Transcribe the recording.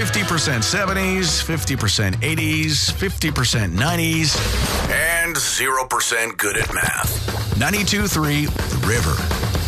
50% 70s, 50% 80s, 50% 90s, and 0% good at math. 92.3 The River.